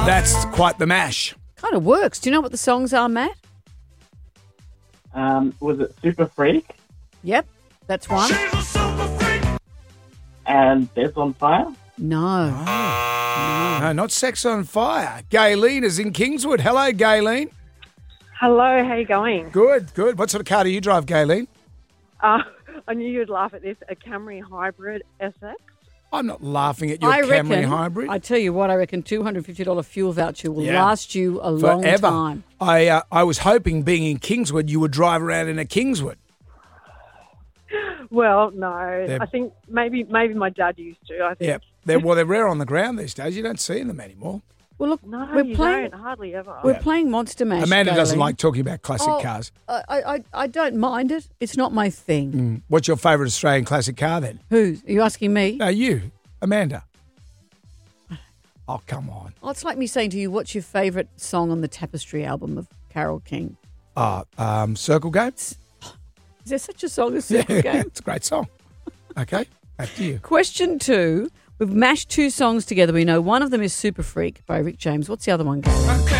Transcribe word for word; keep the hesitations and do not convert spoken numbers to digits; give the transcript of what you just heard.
That's quite the mash. Kind of works. Do you know what the songs are, Matt? Um, was it Super Freak Yep, that's one. and Death on Fire? No. No, not Sex on Fire. Gayleen is in Kingswood. Hello, Gayleen. Hello, how you going? Good, good. What sort of car do you drive, Gayleen? Uh, I knew you'd laugh at this. A Camry Hybrid S X. I'm not laughing at your I Camry reckon, Hybrid. I tell you what, I reckon two hundred fifty dollars fuel voucher will Yeah. last you a long Forever. time. I uh, I was hoping, being in Kingswood, you would drive around in a Kingswood. Well, no, They're- I think maybe maybe my dad used to. I think. Yeah, they're well, they're rare on the ground these days. You don't see them anymore. Well, look, No, we're you playing. don't. Hardly ever. We're playing Monster Mash. Amanda doesn't Gayleen. like talking about classic Oh, cars. I, I, I don't mind it. It's not my thing. What's your favourite Australian classic car then? Who's? Are you asking me? No, you, Amanda. Oh, come on. Oh, it's like me saying to you, what's your favourite song on the Tapestry album of Carole King? Oh, um, Circle Game? Is there such a song as Circle Game? It's a great song. Okay, back to you. Question two. We've mashed two songs together. We know one of them is Super Freak by Rick James. What's the other one, Gary?